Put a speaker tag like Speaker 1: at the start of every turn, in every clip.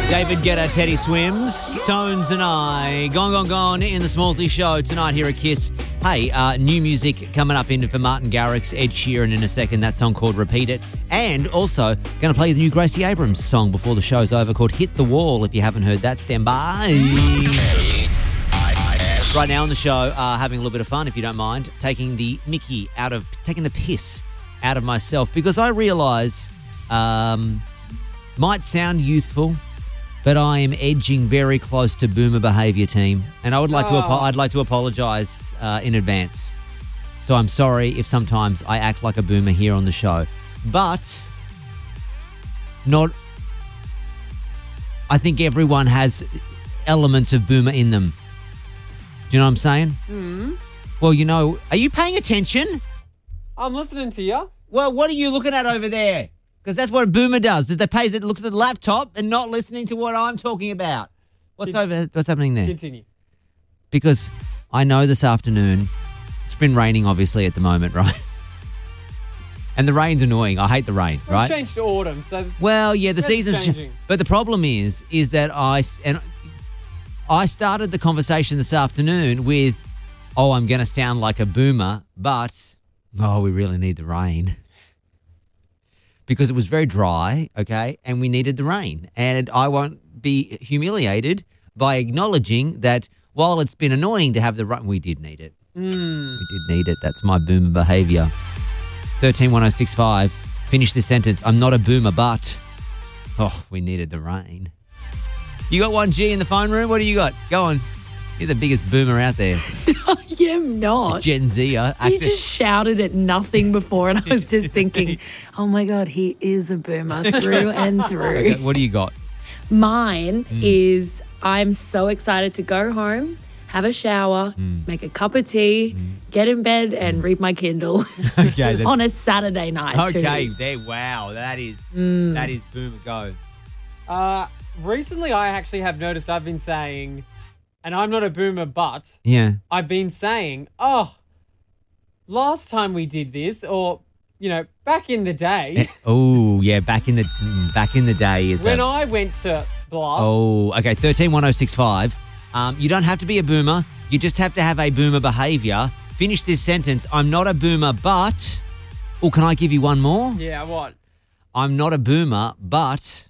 Speaker 1: David Guetta, Teddy Swims, Tones and I. Gone in the Smallsy Show tonight here at Kiss. Hey, new music coming up for Martin Garrix, Ed Sheeran in a second. That song called Repeat It. And also going to play the new Gracie Abrams song before the show's over called Hit the Wall. If you haven't heard that, stand by. Right now on the show, having a little bit of fun, if you don't mind, taking the piss out of myself because I realise might sound youthful, but I am edging very close to boomer behaviour, team, and I'd like to apologise in advance. So I'm sorry if sometimes I act like a boomer here on the show, but not. I think everyone has elements of boomer in them. Do you know what I'm saying?
Speaker 2: Mm-hmm.
Speaker 1: Well, are you paying attention?
Speaker 2: I'm listening to you.
Speaker 1: Well, what are you looking at over there? Because that's what a boomer does. Is it looks at the laptop and not listening to what I'm talking about. What's happening there?
Speaker 2: Continue.
Speaker 1: Because I know this afternoon, it's been raining obviously at the moment, right? And the rain's annoying. I hate the rain, right?
Speaker 2: We've changed to autumn, so...
Speaker 1: Well, yeah, the season's
Speaker 2: changing.
Speaker 1: But the problem is that I started the conversation this afternoon with, I'm going to sound like a boomer, but, we really need the rain. Because it was very dry, okay, and we needed the rain. And I won't be humiliated by acknowledging that while it's been annoying to have the rain, we did need it. We did need it. That's my boomer behaviour. 131065. Finish this sentence. I'm not a boomer, but, we needed the rain. You got 1G in the phone room? What do you got? Go on. You're the biggest boomer out there.
Speaker 3: I am not.
Speaker 1: Gen Z.
Speaker 3: He just shouted at nothing before, and I was just thinking, oh, my God, he is a boomer through and through.
Speaker 1: Okay, what do you got?
Speaker 3: Mine is I'm so excited to go home, have a shower, make a cup of tea, get in bed and read my Kindle on a Saturday night too.
Speaker 1: Wow, that is boomer go.
Speaker 2: Recently, I actually have noticed I've been saying... And I'm not a boomer, but I've been saying, last time we did this, or, back in the day.
Speaker 1: Back in the day is
Speaker 2: when I went to blah.
Speaker 1: Oh, okay, 131065. You don't have to be a boomer. You just have to have a boomer behaviour. Finish this sentence. I'm not a boomer, but... can I give you one more?
Speaker 2: Yeah, what?
Speaker 1: I'm not a boomer, but...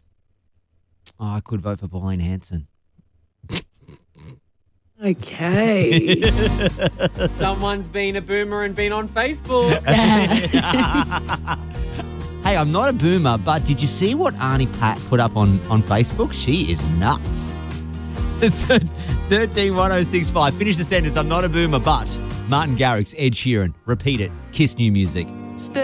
Speaker 1: I could vote for Pauline Hanson.
Speaker 3: Okay.
Speaker 2: Someone's been a boomer and been on Facebook.
Speaker 1: Hey, I'm not a boomer, but did you see what Arnie Pat put up on Facebook? She is nuts. 131065. Finish the sentence. I'm not a boomer, but Martin Garrix, Ed Sheeran. Repeat it. Kiss new music.